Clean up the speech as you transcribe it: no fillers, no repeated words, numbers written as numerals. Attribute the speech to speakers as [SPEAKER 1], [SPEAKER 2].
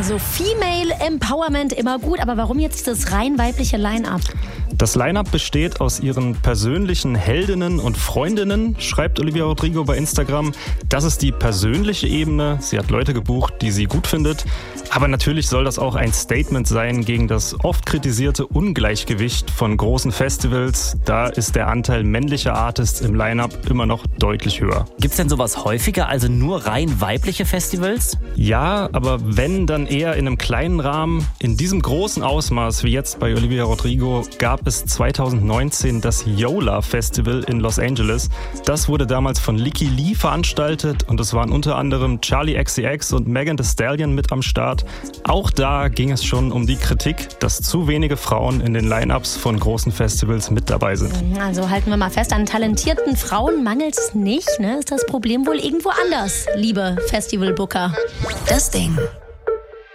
[SPEAKER 1] Also Female Empowerment immer gut, aber warum jetzt das rein weibliche Line-Up?
[SPEAKER 2] Das Line-Up besteht aus ihren persönlichen Heldinnen und Freundinnen, schreibt Olivia Rodrigo bei Instagram. Das ist die persönliche Ebene. Sie hat Leute gebucht, die sie gut findet. Aber natürlich soll das auch ein Statement sein gegen das oft kritisierte Ungleichgewicht von großen Festivals. Da ist der Anteil männlicher Artists im Line-Up immer noch deutlich höher.
[SPEAKER 3] Gibt's denn sowas häufiger, also nur rein weibliche Festivals?
[SPEAKER 2] Ja, aber wenn, dann eher in einem kleinen Rahmen. In diesem großen Ausmaß wie jetzt bei Olivia Rodrigo gab es 2019 das Yola Festival in Los Angeles. Das wurde damals von Lykke Li veranstaltet und es waren unter anderem Charli XCX und Megan Thee Stallion mit am Start. Auch da ging es schon um die Kritik, dass zu wenige Frauen in den Line-Ups von großen Festivals mit dabei sind.
[SPEAKER 1] Also halten wir mal fest, an talentierten Frauen mangelt es nicht, ne? Ist das Problem wohl irgendwo anders, liebe Festivalbooker?
[SPEAKER 4] Das Ding.